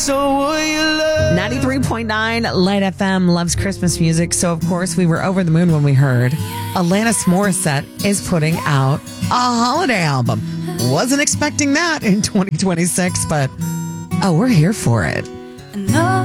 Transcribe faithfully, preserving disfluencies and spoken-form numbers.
So will you love? ninety-three point nine Light F M loves Christmas music. So, of course, we were over the moon when we heard Alanis Morissette is putting out a holiday album. Wasn't expecting that in twenty twenty-six, but oh, we're here for it. No.